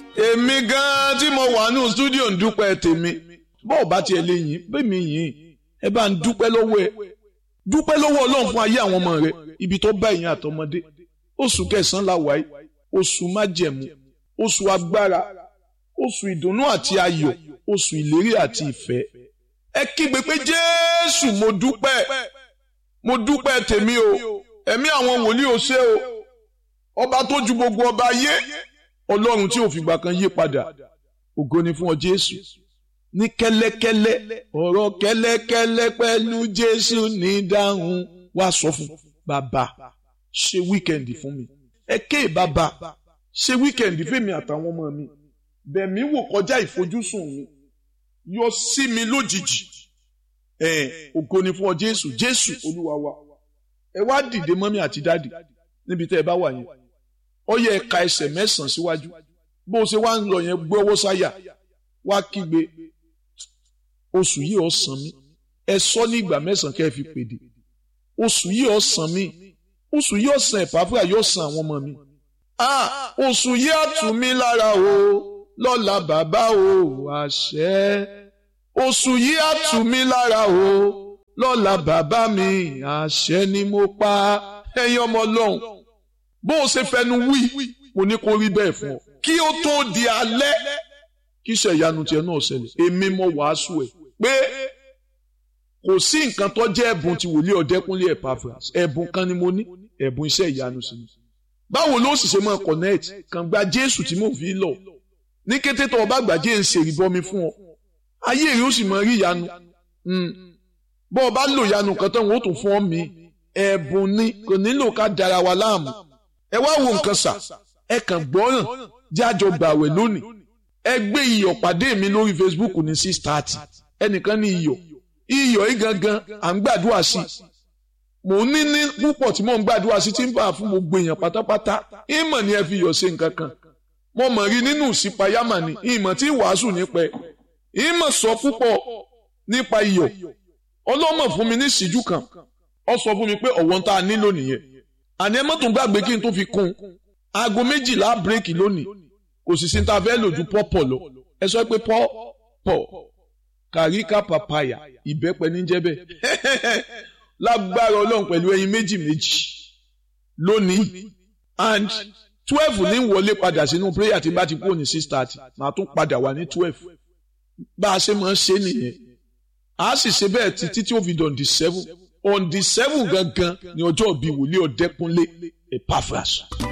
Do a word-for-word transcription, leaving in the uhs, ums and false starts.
èmi gan tí mo wà ní stúdíò ń dúpẹ́ tèmi bọ́ọ̀ bá tiẹ̀ lè yìn bẹ́ẹ̀ mi yìn ẹ bá ń dúpẹ́ lọ́wọ́ ẹ dúpẹ́ lọ́wọ́ ọlọ́run fún ayé àwọn ọmọ rẹ ibi tó bá ìyẹn àtọmọdé oṣù kẹsàn-án la wáyé oṣù májẹ̀mú oṣù agbára oṣù ìdùnnú àti ayọ̀ oṣù ìlérí àti ìfẹ́ ẹ kígbe pé jésù mo dúpẹ́ mo dúpẹ́ tèmi o ẹ̀mí àwọn wòlíì ò ṣe o ọba tó ju gbogbo ọba ayé ọlọ́run tí ò fìgbà kan yí padà ògo ni fún ọ jésù ní kẹ́lẹ́kẹ́lẹ́ ọ̀rọ̀ kẹ́lẹ́kẹ́lẹ́ pẹ̀lú jésù ní dáhùn wá sọ fún bàbá ṣe wíkẹ̀ndì fún mi ẹ ké bàbá ṣe wíkẹ̀ndì fèmi àtàwọn ọmọ mi bẹ̀mí wò kọjá ìfojúsùn mi yọ sí mi lójijì ẹ ògo ni fún ọ jésù jésù olúwa wa ẹ wá dìde mọ́mí àti dáàdì níbi tẹ́ ẹ bá wà yẹn ó yẹ ẹ̀ka ẹsẹ̀ mẹ́sàn-án síwájú bó o ṣe wá ń lọ yẹn gbé ọwọ́ sáyà wá kígbe oṣù yìí ó san mí ẹ sọ ní ìgbà mẹ́sàn-án kẹ́ ẹ fi pèdè oṣù yìí ó san mí oṣù yìí ó san Ẹ̀páfúrà yóò san àwọn ọmọ mi ah oṣù yìí á tù mí lára o lọ́la bàbá o àṣẹ oṣù yìí á tù mí lára o lọ́la bàbá mi àṣẹ ni mo pa ẹ̀yin ọmọ ọlọ́run bó o ṣe fẹnu wí mo ní kó rí bẹ́ẹ̀ fún ọ kí ó tó di alẹ́ kí iṣẹ́ ìyanu tiẹ̀ náà ṣẹlẹ̀ èmi mo wàásù ẹ̀ pé kò sí nǹkan tó jẹ́ ẹ̀bùn ti wòlíì Ọ̀dẹ́kúnlé Ẹ̀páfúrà ẹ̀bùn kan ni mo ní ẹ̀bùn iṣẹ́ ìyanu sí mi báwo ló sì ṣe máa connect kàn gba Jésù tí mo fi lọ ní kété tó o bá gbà jẹ́ ń ṣe ìbọmi fún ọ ayé rẹ ó sì máa rí ìyanu bọ́ ọ bá lò ìyanu kan tán wọn ó tún fún ọ mi ẹ̀bùn ni kò nílò ká dara wa láàmú ẹ wá wo nǹkan sà ẹ kàn gbọ́ràn jájọ gbàwẹ̀ lónìí ẹ gbé iyọ̀ pàdé mi lórí Facebook ní six thirty ẹnìkan ní iyọ̀ iyọ̀ yìí gangan à ń gbàdúrà sí mò ń ní ní púpọ̀ tí mò ń gbàdúrà sí tí ń bá fún gbogbo èèyàn pátápátá ìmọ̀ ni ẹ fi iyọ̀ ṣe nǹkan kan mo mọ̀ rí nínú ìsìpayámà ni ìmọ̀ tí wàásù nípa ẹ̀ ìmọ̀ sọ púpọ̀ nípa iyọ̀ ọlọ́mọ̀ fún mi ní ìṣíjú kan ó sọ fún mi pé ọ̀wọ́n tá a nílò nìyẹn àní ẹ mọ́tò gbàgbé kí n tó fi kún aago méjìlá bírèkì lónìí kò sì sí ní ta fẹ́ lò ju pọ́pọ̀ lọ ẹ sọ pé pọ́pọ̀ kàríkà pàpàyà ìbẹ́pẹ ní jẹ́bẹ̀ lágbára ọlọ́run pẹ̀lú ẹyin méjì méjì lónìí and twelve ní wọlé padà sínú prayer tí bá ti kúrò ní six thirty màá tún padà wà ní twelve bá a ṣe máa ń ṣe nìyẹn a sì ṣe bẹ́ẹ̀ títí tí ó fi dàn di seven on the seven gangan ní ọjọ́ ìbí wòlíì Ọ̀dẹ́kúnlé Ẹ̀páfúrà.